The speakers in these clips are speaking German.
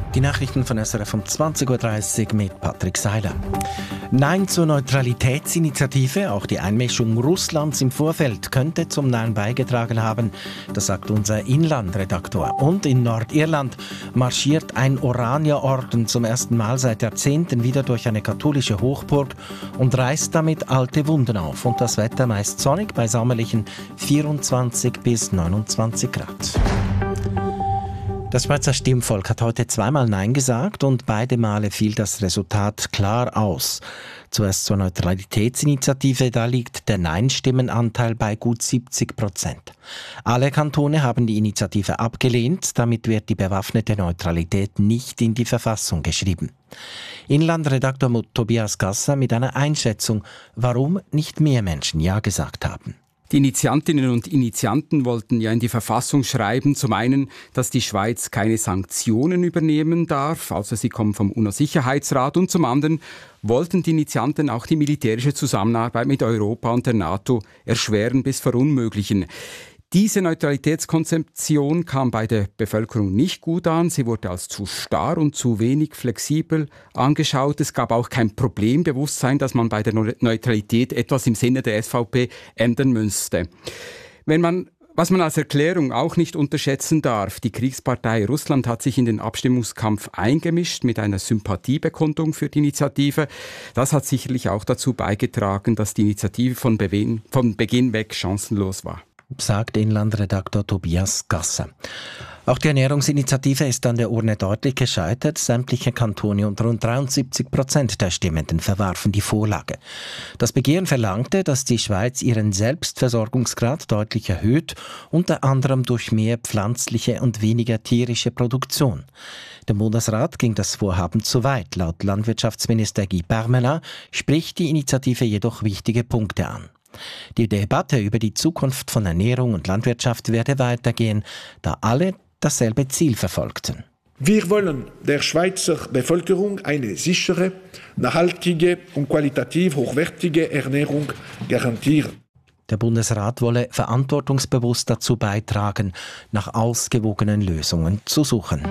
Die Nachrichten von SRF um 20.30 Uhr mit Patrick Seiler. Nein zur Neutralitätsinitiative. Auch die Einmischung Russlands im Vorfeld könnte zum Nein beigetragen haben. Das sagt unser Inlandredaktor. Und in Nordirland marschiert ein Oranierorden zum ersten Mal seit Jahrzehnten wieder durch eine katholische Hochburg und reißt damit alte Wunden auf. Und das Wetter meist sonnig bei sommerlichen 24 bis 29 Grad. Das Schweizer Stimmvolk hat heute zweimal Nein gesagt und beide Male fiel das Resultat klar aus. Zuerst zur Neutralitätsinitiative, da liegt der Nein-Stimmenanteil bei gut 70%. Alle Kantone haben die Initiative abgelehnt, damit wird die bewaffnete Neutralität nicht in die Verfassung geschrieben. Inlandredaktor Tobias Gasser mit einer Einschätzung, warum nicht mehr Menschen Ja gesagt haben. Die Initiantinnen und Initianten wollten ja in die Verfassung schreiben, zum einen, dass die Schweiz keine Sanktionen übernehmen darf, also sie kommen vom UNO-Sicherheitsrat, und zum anderen wollten die Initianten auch die militärische Zusammenarbeit mit Europa und der NATO erschweren bis verunmöglichen. Diese Neutralitätskonzeption kam bei der Bevölkerung nicht gut an. Sie wurde als zu starr und zu wenig flexibel angeschaut. Es gab auch kein Problembewusstsein, dass man bei der Neutralität etwas im Sinne der SVP ändern müsste. Was man als Erklärung auch nicht unterschätzen darf, die Kriegspartei Russland hat sich in den Abstimmungskampf eingemischt mit einer Sympathiebekundung für die Initiative. Das hat sicherlich auch dazu beigetragen, dass die Initiative von Beginn weg chancenlos war, sagt Inlandredaktor Tobias Gasser. Auch die Ernährungsinitiative ist an der Urne deutlich gescheitert. Sämtliche Kantone und rund 73% der Stimmenden verwarfen die Vorlage. Das Begehren verlangte, dass die Schweiz ihren Selbstversorgungsgrad deutlich erhöht, unter anderem durch mehr pflanzliche und weniger tierische Produktion. Dem Bundesrat ging das Vorhaben zu weit. Laut Landwirtschaftsminister Guy Parmelin spricht die Initiative jedoch wichtige Punkte an. Die Debatte über die Zukunft von Ernährung und Landwirtschaft werde weitergehen, da alle dasselbe Ziel verfolgten. Wir wollen der Schweizer Bevölkerung eine sichere, nachhaltige und qualitativ hochwertige Ernährung garantieren. Der Bundesrat wolle verantwortungsbewusst dazu beitragen, nach ausgewogenen Lösungen zu suchen.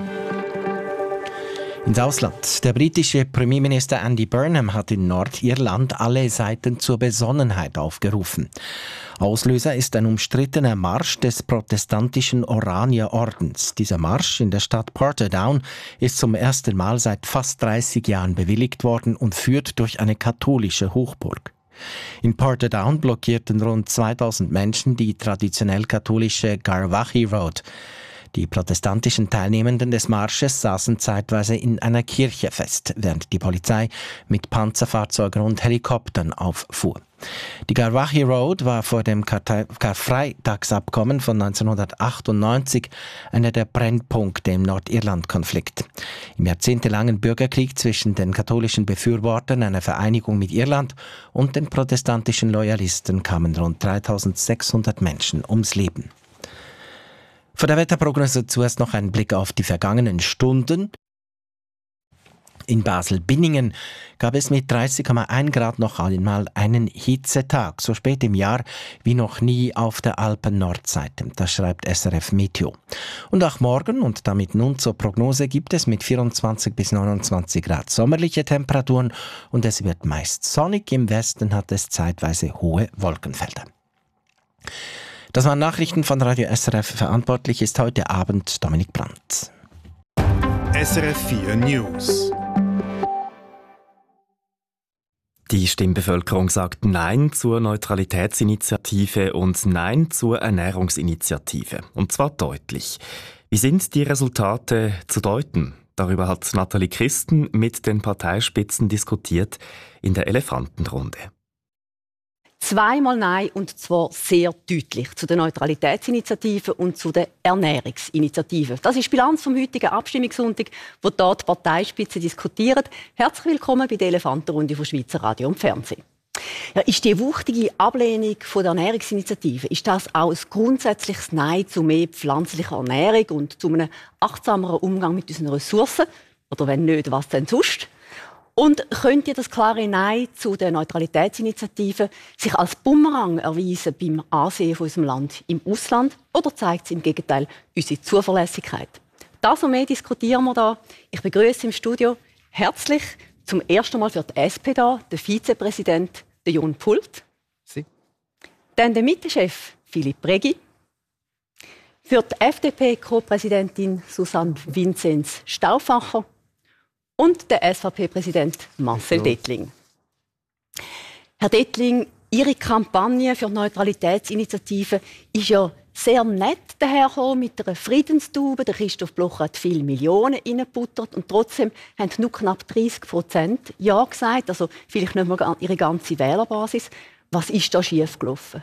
Ins Ausland. Der britische Premierminister Andy Burnham hat in Nordirland alle Seiten zur Besonnenheit aufgerufen. Auslöser ist ein umstrittener Marsch des protestantischen Oranierordens. Dieser Marsch in der Stadt Portadown ist zum ersten Mal seit fast 30 Jahren bewilligt worden und führt durch eine katholische Hochburg. In Portadown blockierten rund 2000 Menschen die traditionell katholische Garvaghy Road. Die protestantischen Teilnehmenden des Marsches saßen zeitweise in einer Kirche fest, während die Polizei mit Panzerfahrzeugen und Helikoptern auffuhr. Die Garvaghy Road war vor dem Karfreitagsabkommen von 1998 einer der Brennpunkte im Nordirland-Konflikt. Im jahrzehntelangen Bürgerkrieg zwischen den katholischen Befürwortern einer Vereinigung mit Irland und den protestantischen Loyalisten kamen rund 3600 Menschen ums Leben. Von der Wetterprognose zuerst noch ein Blick auf die vergangenen Stunden. In Basel-Binningen gab es mit 30,1 Grad noch einmal einen Hitzetag, so spät im Jahr wie noch nie auf der Alpen-Nordseite. Das schreibt SRF Meteo. Und auch morgen, und damit nun zur Prognose, gibt es mit 24 bis 29 Grad sommerliche Temperaturen und es wird meist sonnig. Im Westen hat es zeitweise hohe Wolkenfelder. Das waren Nachrichten von Radio SRF. Verantwortlich ist heute Abend Dominik Brandt. SRF 4 News. Die Stimmbevölkerung sagt Nein zur Neutralitätsinitiative und Nein zur Ernährungsinitiative. Und zwar deutlich. Wie sind die Resultate zu deuten? Darüber hat Nathalie Christen mit den Parteispitzen diskutiert in der Elefantenrunde. Zweimal Nein, und zwar sehr deutlich, zu der Neutralitätsinitiative und zu der Ernährungsinitiative. Das ist die Bilanz vom heutigen Abstimmungssonntag, wo dort die Parteispitze diskutieren. Herzlich willkommen bei der Elefantenrunde von Schweizer Radio und Fernsehen. Ja, ist die wuchtige Ablehnung von der Ernährungsinitiative, ist das auch ein grundsätzliches Nein zu mehr pflanzlicher Ernährung und zu einem achtsameren Umgang mit unseren Ressourcen? Oder wenn nicht, was denn sonst? Und könnte das klare Nein zu der Neutralitätsinitiative sich als Bumerang erweisen beim Ansehen von unserem Land im Ausland? Oder zeigt es im Gegenteil unsere Zuverlässigkeit? Das und mehr diskutieren wir da. Ich begrüße im Studio herzlich zum ersten Mal für die SP da den Vizepräsident Jon Pult. Sie. Dann der Mittelchef Philipp Regi. Für die FDP Co-Präsidentin Susanne Vinzenz Stauffacher. Und der SVP-Präsident Marcel Dettling. Herr Dettling, Ihre Kampagne für die Neutralitätsinitiative ist ja sehr nett dahergekommen mit einer Friedenstube. Der Christoph Blocher hat viele Millionen reingebuttert und trotzdem haben nur knapp 30% Ja gesagt. Also vielleicht nicht mal Ihre ganze Wählerbasis. Was ist da schiefgelaufen?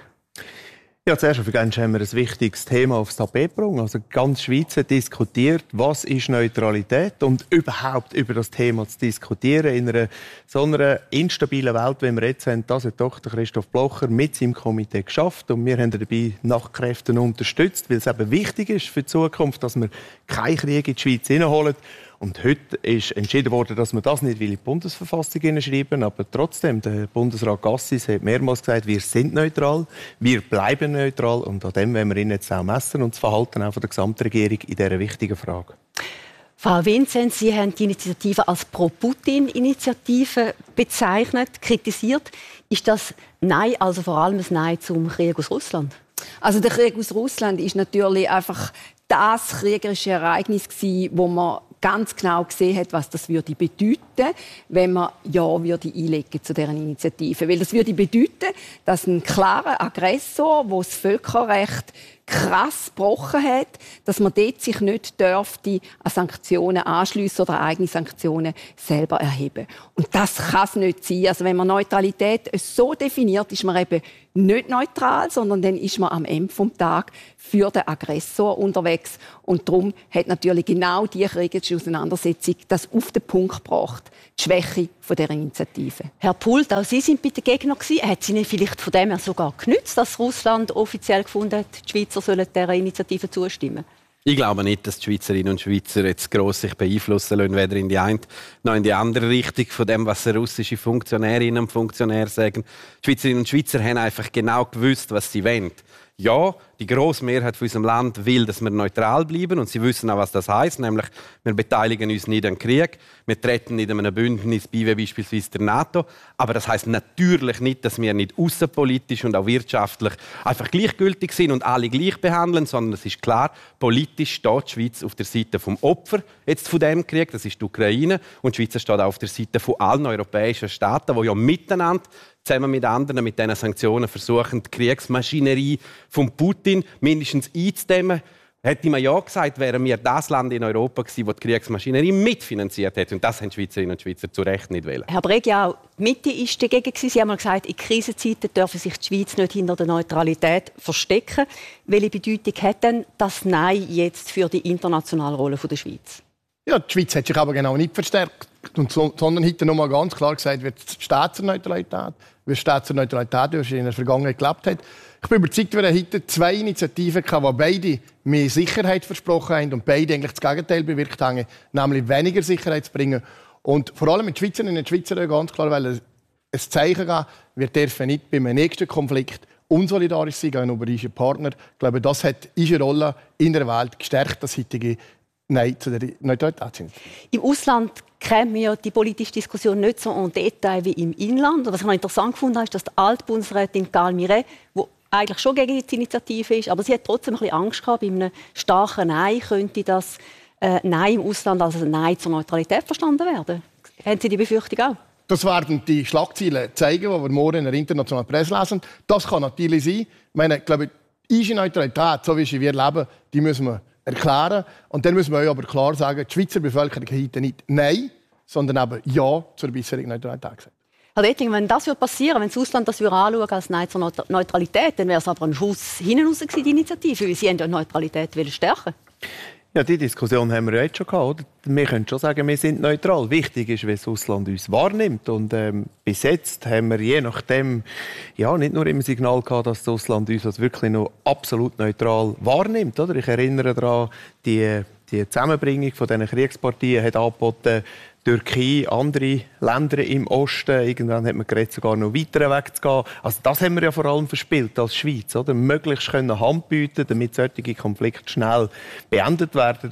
Ja, zuerst haben wir ein wichtiges Thema aufs Tapet gebracht. Also ganz Schweiz hat diskutiert, was ist Neutralität und überhaupt über das Thema zu diskutieren in einer so einer instabilen Welt, wie wir jetzt haben. Das hat Dr. Christoph Blocher mit seinem Komitee geschafft und wir haben dabei nach Kräften unterstützt, weil es eben wichtig ist für die Zukunft, dass wir keinen Krieg in die Schweiz hineinholen. Und heute ist entschieden worden, dass man das nicht in die Bundesverfassung hineinschreiben will. Aber trotzdem, der Bundesrat Gassis hat mehrmals gesagt, wir sind neutral, wir bleiben neutral. Und an dem wollen wir Ihnen jetzt auch messen und das Verhalten auch von der Gesamtregierung in dieser wichtigen Frage. Frau Vinzenz, Sie haben die Initiative als Pro-Putin-Initiative bezeichnet, kritisiert. Ist das Nein, also vor allem ein Nein zum Krieg aus Russland? Also der Krieg aus Russland ist natürlich einfach das kriegerische Ereignis gewesen, wo man ganz genau gesehen hat, was das würde bedeuten, wenn man Ja würde einlegen zu deren Initiative. Weil das würde bedeuten, dass ein klarer Aggressor, der das Völkerrecht krass gebrochen hat, dass man dort sich nicht dürfte an Sanktionen anschliessen oder eigene Sanktionen selber erheben. Und das kann es nicht sein. Also wenn man Neutralität so definiert, ist man eben nicht neutral, sondern dann ist man am Ende des Tages für den Aggressor unterwegs. Und darum hat natürlich genau die kriegerische Auseinandersetzung das auf den Punkt gebracht, die Schwäche dieser Initiative. Herr Pult, auch Sie sind bitte Gegner gewesen. Hat es Ihnen vielleicht von dem her sogar genützt, dass Russland offiziell gefunden hat, die Schweizer sollen dieser Initiative zustimmen? Ich glaube nicht, dass die Schweizerinnen und Schweizer jetzt gross sich beeinflussen lassen, weder in die eine noch in die andere Richtung von dem, was russische Funktionärinnen und Funktionäre sagen. Die Schweizerinnen und Schweizer haben einfach genau gewusst, was sie wollen. Ja, die grosse Mehrheit von unserem Land will, dass wir neutral bleiben und sie wissen auch, was das heisst, nämlich wir beteiligen uns nicht an den Krieg, wir treten nicht an einem Bündnis bei, wie beispielsweise der NATO, aber das heisst natürlich nicht, dass wir nicht außenpolitisch und auch wirtschaftlich einfach gleichgültig sind und alle gleich behandeln, sondern es ist klar, politisch steht die Schweiz auf der Seite vom Opfer jetzt von dem Krieg, das ist die Ukraine, und die Schweiz steht auch auf der Seite von allen europäischen Staaten, die ja miteinander zusammen mit anderen, mit diesen Sanktionen versuchen, die Kriegsmaschinerie von Putin mindestens einzudämmen. Hätte man ja gesagt, wären wir das Land in Europa gewesen, das die Kriegsmaschinerie mitfinanziert hat. Und das haben die Schweizerinnen und Schweizer zu Recht nicht wollen. Herr Bregi, auch die Mitte ist dagegen. Sie haben mal gesagt, in Krisenzeiten dürfen sich die Schweiz nicht hinter der Neutralität verstecken. Welche Bedeutung hat denn das Nein jetzt für die internationale Rolle der Schweiz? Ja, die Schweiz hat sich aber genau nicht verstärkt, sondern heute noch mal ganz klar gesagt, wird Staatsneutralität, wie Staatsneutralität in der Vergangenheit gelebt hat. Ich bin überzeugt, wir haben heute zwei Initiativen gehabt, die beide mehr Sicherheit versprochen haben und beide eigentlich das Gegenteil bewirkt haben, nämlich weniger Sicherheit zu bringen. Und vor allem die Schweizerinnen und Schweizer ganz klar ein Zeichen geben, wir dürfen nicht beim nächsten Konflikt unsolidarisch sein gegenüber unseren Partnern. Ich glaube, das hat unsere Rolle in der Welt gestärkt, das heutige Nein zu der Neutralität. Im Ausland kennen wir die politische Diskussion nicht so en Detail wie im Inland. Was ich noch interessant gefunden habe, ist, dass die Altbundesrätin Carl Miret, die eigentlich schon gegen die Initiative ist, aber sie hat trotzdem ein bisschen Angst gehabt, bei einem starken Nein könnte das Nein im Ausland als ein Nein zur Neutralität verstanden werden. Haben Sie die Befürchtung auch? Das werden die Schlagzeilen zeigen, die wir morgen in der internationalen Presse lesen. Das kann natürlich sein. Ich meine, ich glaube, unsere Neutralität, so wie wir leben, die müssen wir erklären. Und dann müssen wir aber klar sagen, die Schweizer Bevölkerung hat heute nicht Nein, sondern eben Ja zur bisherigen Neutralität gesagt. Herr Dettling, wenn das passieren würde, wenn das Ausland das anschauen als Nein zur Neutralität, dann wäre es aber ein Schuss hinten raus gewesen, die Initiative, weil sie die Neutralität stärken. Ja, die Diskussion haben wir ja jetzt schon gehabt. Oder? Wir können schon sagen, wir sind neutral. Wichtig ist, wie das Ausland uns wahrnimmt. Und bis jetzt haben wir je nachdem ja, nicht nur im Signal gehabt, dass das Ausland uns als wirklich noch absolut neutral wahrnimmt. Oder? Ich erinnere daran, die Zusammenbringung von diesen Kriegspartien hat angeboten, Türkei, andere Länder im Osten. Irgendwann hat man geredet, sogar noch weiter wegzugehen. Also das haben wir ja vor allem verspielt als Schweiz. Oder? Möglichst können Hand bieten, damit solche Konflikte schnell beendet werden. Und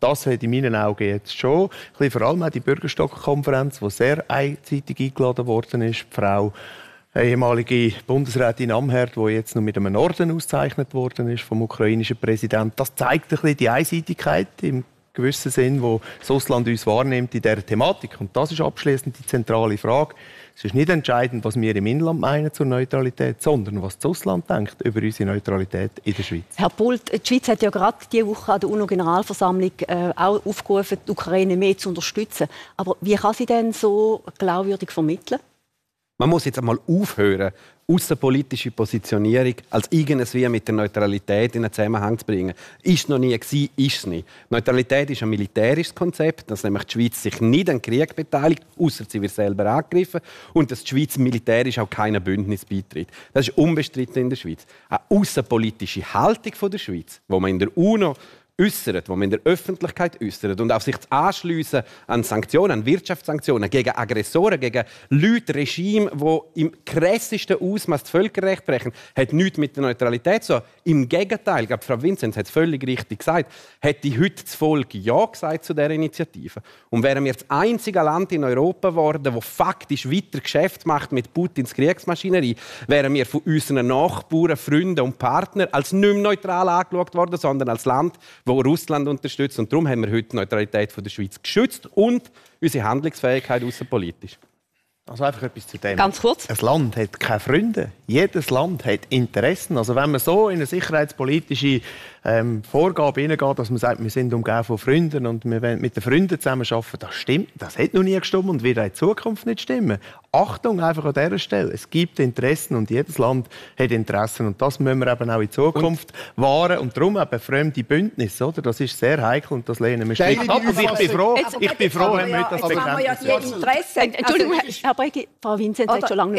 das hat in meinen Augen jetzt schon vor allem auch die Bürgerstock-Konferenz, die sehr einseitig eingeladen worden ist. Die Frau ehemalige Bundesrätin Amherd, die jetzt noch mit einem Orden ausgezeichnet worden ist vom ukrainischen Präsidenten. Das zeigt ein bisschen die Einseitigkeit im gewissen Sinn, wo das Russland uns wahrnimmt in dieser Thematik. Und das ist abschließend die zentrale Frage. Es ist nicht entscheidend, was wir im Inland meinen zur Neutralität, sondern was das Russland denkt über unsere Neutralität in der Schweiz. Herr Pult, die Schweiz hat ja gerade diese Woche an der UNO-Generalversammlung auch aufgerufen, die Ukraine mehr zu unterstützen. Aber wie kann sie denn so glaubwürdig vermitteln? Man muss jetzt einmal aufhören, außenpolitische Positionierung als irgendwie mit der Neutralität in einen Zusammenhang zu bringen. Ist noch nie gewesen, ist es nicht. Neutralität ist ein militärisches Konzept, dass nämlich die Schweiz sich nicht an Krieg beteiligt, außer sie wird selber angegriffen, und dass die Schweiz militärisch auch keinem Bündnis beitritt. Das ist unbestritten in der Schweiz. Eine außenpolitische Haltung von der Schweiz, wo man in der UNO äußert, wo man in der Öffentlichkeit äußert und auf sich anschliessen an Sanktionen, an Wirtschaftssanktionen gegen Aggressoren, gegen Leute, Regime, die im krassesten Ausmaß das Völkerrecht brechen, hat nichts mit der Neutralität zu tun. Im Gegenteil, ich glaube, Frau Vinzenz hat es völlig richtig gesagt, hätte heute das Volk Ja gesagt zu dieser Initiative. Und wären wir das einzige Land in Europa geworden, das faktisch weiter Geschäft macht mit Putins Kriegsmaschinerie, wären wir von unseren Nachbarn, Freunden und Partnern als nicht mehr neutral angeschaut worden, sondern als Land, wo Russland unterstützt. Und darum haben wir heute die Neutralität der Schweiz geschützt und unsere Handlungsfähigkeit außenpolitisch. Also einfach etwas zu dem. Ganz kurz. Ein Land hat keine Freunde. Jedes Land hat Interessen. Also wenn man so in eine sicherheitspolitische Vorgabe hineingeht, dass man sagt, wir sind umgeben von Freunden und wir wollen mit den Freunden zusammenarbeiten, das stimmt. Das hat noch nie gestimmt und wird auch in Zukunft nicht stimmen. Achtung einfach an dieser Stelle. Es gibt Interessen und jedes Land hat Interessen. Und das müssen wir eben auch in Zukunft wahren. Und darum eben fremde Bündnisse. Oder? Das ist sehr heikel und das lehnen wir strikt ab. Und ich bin froh, haben wir das bekannt. Entschuldigung, Herr Bregi, Frau Vinzenz hat schon lange